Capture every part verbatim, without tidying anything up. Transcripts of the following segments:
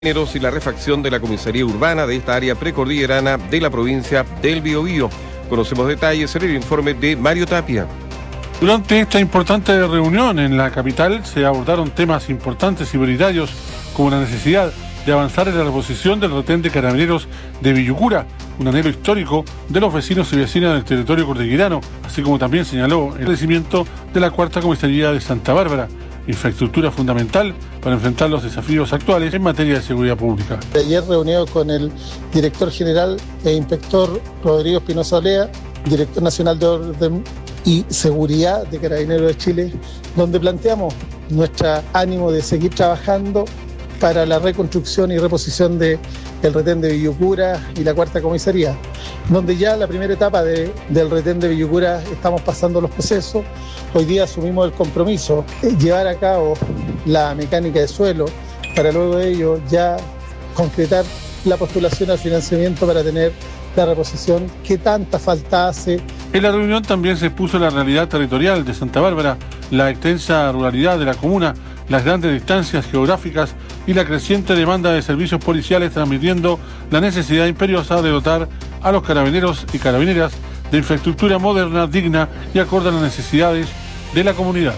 Y la refacción de la comisaría urbana de esta área precordillerana de la provincia del Biobío. Conocemos detalles en el informe de Mario Tapia. Durante esta importante reunión en la capital se abordaron temas importantes y prioritarios como la necesidad de avanzar en la reposición del retén de Carabineros de Villucura, un anhelo histórico de los vecinos y vecinas del territorio cordillerano, así como también señaló el crecimiento de la cuarta comisaría de Santa Bárbara, infraestructura fundamental para enfrentar los desafíos actuales en materia de seguridad pública. Ayer reunido con el director general e inspector Rodrigo Espinosa Olea, director nacional de Orden y Seguridad de Carabineros de Chile, donde planteamos nuestro ánimo de seguir trabajando para la reconstrucción y reposición de el retén de Villucura y la cuarta comisaría, donde ya la primera etapa de, del retén de Villucura estamos pasando los procesos. Hoy día asumimos el compromiso de llevar a cabo la mecánica de suelo para luego de ello ya concretar la postulación al financiamiento para tener la reposición que tanta falta hace. En la reunión también se expuso la realidad territorial de Santa Bárbara, la extensa ruralidad de la comuna, las grandes distancias geográficas y la creciente demanda de servicios policiales, transmitiendo la necesidad imperiosa de dotar a los carabineros y carabineras de infraestructura moderna, digna y acorde a las necesidades de la comunidad.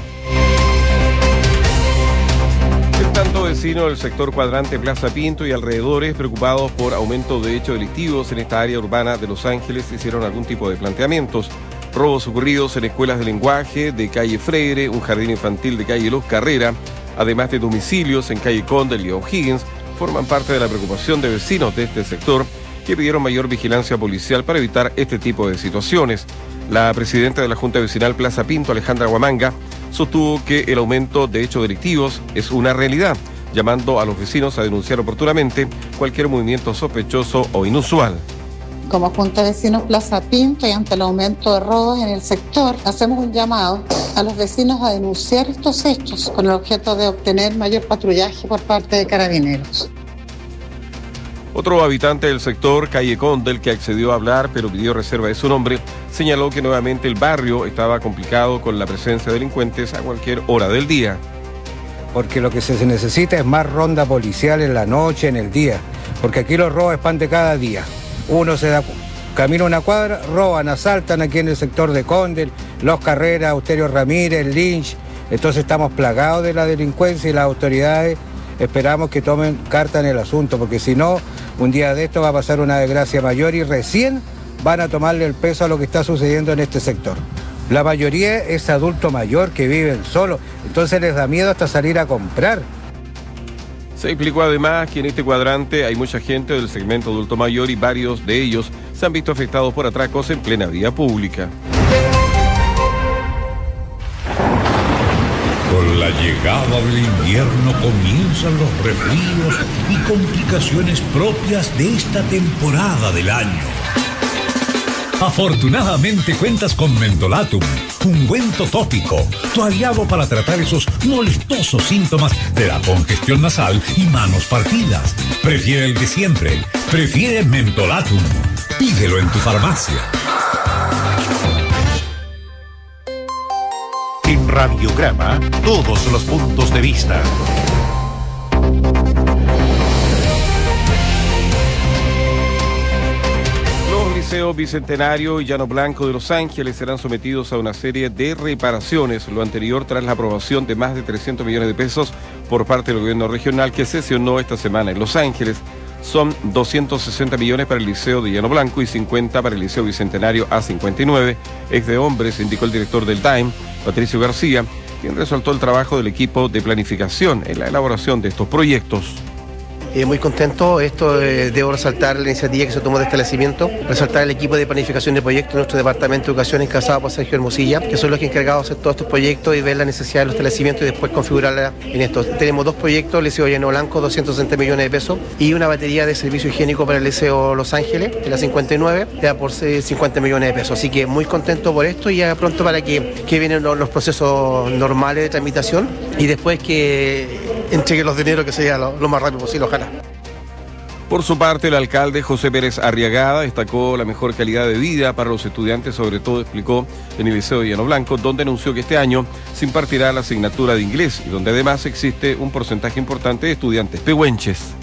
Tanto vecinos del sector Cuadrante Plaza Pinto y alrededores, preocupados por aumento de hechos delictivos en esta área urbana de Los Ángeles, hicieron algún tipo de planteamientos. Robos ocurridos en escuelas de lenguaje de calle Freire, un jardín infantil de calle Los Carrera, además de domicilios en calle Condell y O'Higgins, forman parte de la preocupación de vecinos de este sector que pidieron mayor vigilancia policial para evitar este tipo de situaciones. La presidenta de la Junta Vecinal Plaza Pinto, Alejandra Guamanga, sostuvo que el aumento de hechos delictivos es una realidad, llamando a los vecinos a denunciar oportunamente cualquier movimiento sospechoso o inusual. Como Junta de Vecinos Plaza Pinto y ante el aumento de robos en el sector, hacemos un llamado a los vecinos a denunciar estos hechos con el objeto de obtener mayor patrullaje por parte de Carabineros. Otro habitante del sector, calle Condell, que accedió a hablar pero pidió reserva de su nombre, señaló que nuevamente el barrio estaba complicado con la presencia de delincuentes a cualquier hora del día. Porque lo que se necesita es más ronda policial en la noche, en el día, porque aquí los robos es pan de cada día. Uno se da camino a una cuadra, roban, asaltan aquí en el sector de Condell, Los Carreras, Austerio Ramírez, Lynch. Entonces estamos plagados de la delincuencia y las autoridades esperamos que tomen carta en el asunto, porque si no, un día de esto va a pasar una desgracia mayor y recién van a tomarle el peso a lo que está sucediendo en este sector. La mayoría es adulto mayor que viven solos, entonces les da miedo hasta salir a comprar. Se explicó además que en este cuadrante hay mucha gente del segmento adulto mayor y varios de ellos se han visto afectados por atracos en plena vía pública. Con la llegada del invierno comienzan los resfríos y complicaciones propias de esta temporada del año. Afortunadamente cuentas con Mentolatum, ungüento tópico, tu aliado para tratar esos molestosos síntomas de la congestión nasal y manos partidas. Prefiere el de siempre, prefiere Mentolatum. Pídelo en tu farmacia. En Radiograma, todos los puntos de vista. Los liceos Bicentenario y Llano Blanco de Los Ángeles serán sometidos a una serie de reparaciones, lo anterior tras la aprobación de más de trescientos millones de pesos por parte del gobierno regional que sesionó esta semana en Los Ángeles. Son doscientos sesenta millones para el Liceo de Llano Blanco y cincuenta para el Liceo Bicentenario A cincuenta y nueve, ex de hombres, indicó el director del Time, Patricio García, quien resaltó el trabajo del equipo de planificación en la elaboración de estos proyectos. Eh, muy contento, esto eh, debo resaltar la iniciativa que se tomó de establecimiento, resaltar el equipo de planificación de proyectos de nuestro Departamento de Educación encabezado por Sergio Hermosilla, que son los que encargados de hacer todos estos proyectos y ver la necesidad de los establecimientos y después configurarla en esto. Tenemos dos proyectos, el Liceo Llano Blanco, doscientos sesenta millones de pesos, y una batería de servicio higiénico para el Liceo Los Ángeles, de la cincuenta y nueve, ya por cincuenta millones de pesos. Así que muy contento por esto y ya pronto para que, que vienen los, los procesos normales de tramitación y después que entreguen los dineros que sea lo, lo más rápido posible, ojalá. Por su parte, el alcalde José Pérez Arriagada destacó la mejor calidad de vida para los estudiantes, sobre todo explicó en el Liceo de Llano Blanco, donde anunció que este año se impartirá la asignatura de inglés y donde además existe un porcentaje importante de estudiantes pehuenches.